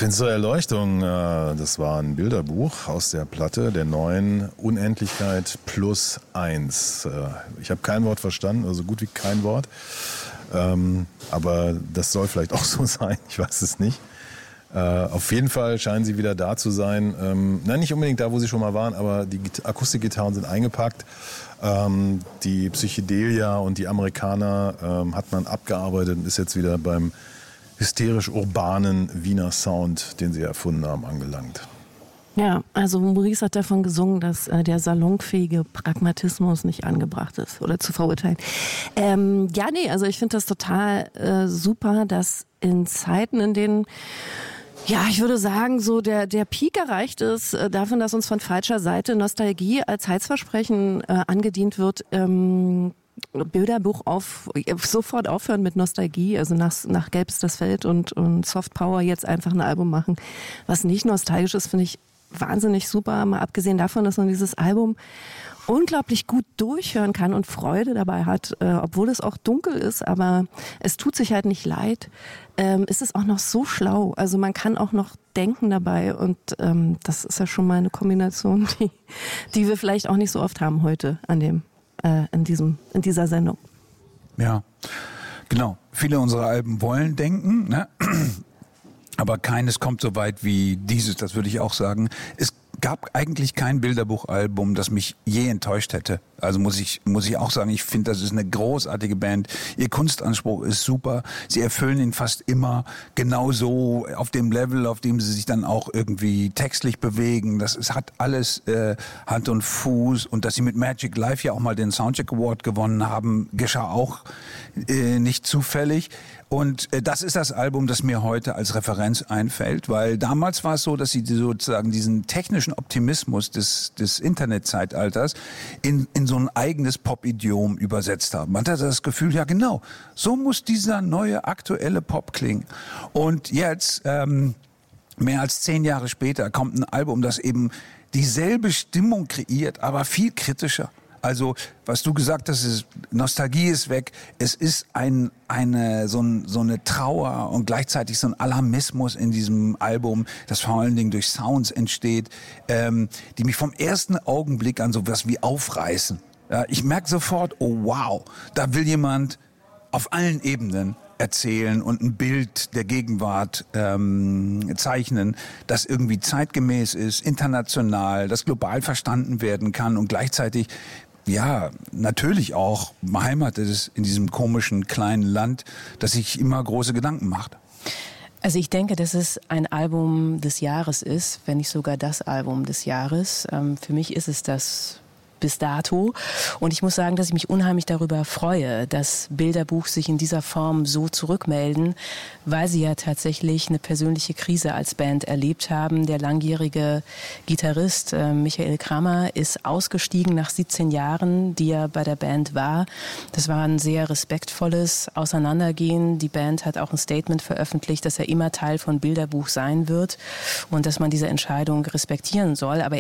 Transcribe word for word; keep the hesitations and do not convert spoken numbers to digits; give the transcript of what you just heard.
Finstere Erleuchtung, das war ein Bilderbuch aus der Platte der neuen Unendlichkeit plus eins. Ich habe kein Wort verstanden, also gut wie kein Wort. Aber das soll vielleicht auch so sein, ich weiß es nicht. Auf jeden Fall scheinen sie wieder da zu sein. Nein, nicht unbedingt da, wo sie schon mal waren, aber die Akustikgitarren sind eingepackt. Die Psychedelia und die Amerikaner hat man abgearbeitet und ist jetzt wieder beim hysterisch-urbanen Wiener Sound, den sie erfunden haben, angelangt. Ja, also Maurice hat davon gesungen, dass äh, der salonfähige Pragmatismus nicht angebracht ist oder zu verurteilen. Ähm, ja, nee, also ich finde das total äh, super, dass in Zeiten, in denen, ja, ich würde sagen, so der, der Peak erreicht ist, äh, davon, dass uns von falscher Seite Nostalgie als Heilsversprechen äh, angedient wird, ähm, Bilderbuch auf, sofort aufhören mit Nostalgie, also nach, nach Gelb ist das Feld und, und Soft Power jetzt einfach ein Album machen, was nicht nostalgisch ist, finde ich wahnsinnig super, mal abgesehen davon, dass man dieses Album unglaublich gut durchhören kann und Freude dabei hat, äh, obwohl es auch dunkel ist, aber es tut sich halt nicht leid, ähm, ist es auch noch so schlau, also man kann auch noch denken dabei und ähm, das ist ja schon mal eine Kombination, die, die wir vielleicht auch nicht so oft haben heute an dem In, diesem, in dieser Sendung. Ja, genau. Viele unserer Alben wollen denken, ne? Aber keines kommt so weit wie dieses, das würde ich auch sagen. Es gab eigentlich kein Bilderbuchalbum, das mich je enttäuscht hätte. Also muss ich muss ich auch sagen, ich finde, das ist eine großartige Band. Ihr Kunstanspruch ist super. Sie erfüllen ihn fast immer genauso auf dem Level, auf dem sie sich dann auch irgendwie textlich bewegen. Das es hat alles äh, Hand und Fuß. Und dass sie mit Magic Live ja auch mal den Soundcheck Award gewonnen haben, geschah auch äh, nicht zufällig. Und äh, das ist das Album, das mir heute als Referenz einfällt, weil damals war es so, dass sie sozusagen diesen technischen Optimismus des, des Internetzeitalters in, in so ein eigenes Pop-Idiom übersetzt haben. Man hatte das Gefühl, ja genau, so muss dieser neue aktuelle Pop klingen. Und jetzt, ähm, mehr als zehn Jahre später, kommt ein Album, das eben dieselbe Stimmung kreiert, aber viel kritischer. Also, was du gesagt hast, ist, Nostalgie ist weg. Es ist ein, eine, so, ein, so eine Trauer und gleichzeitig so ein Alarmismus in diesem Album, das vor allen Dingen durch Sounds entsteht, ähm, die mich vom ersten Augenblick an sowas wie aufreißen. Ja, ich merke sofort, oh wow, da will jemand auf allen Ebenen erzählen und ein Bild der Gegenwart ähm, zeichnen, das irgendwie zeitgemäß ist, international, das global verstanden werden kann und gleichzeitig ja, natürlich auch beheimatet ist in diesem komischen kleinen Land, das sich immer große Gedanken macht. Also ich denke, dass es ein Album des Jahres ist, wenn nicht sogar das Album des Jahres. Ähm, für mich ist es das bis dato. Und ich muss sagen, dass ich mich unheimlich darüber freue, dass Bilderbuch sich in dieser Form so zurückmelden, weil sie ja tatsächlich eine persönliche Krise als Band erlebt haben. Der langjährige Gitarrist äh, Michael Kramer ist ausgestiegen nach siebzehn Jahren, die er bei der Band war. Das war ein sehr respektvolles Auseinandergehen. Die Band hat auch ein Statement veröffentlicht, dass er immer Teil von Bilderbuch sein wird und dass man diese Entscheidung respektieren soll. Aber